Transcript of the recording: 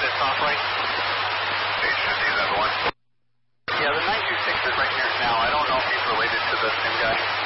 it's off right. Station, is that the one? Yeah, the 926 is right near now. I don't know if he's related to the same guy.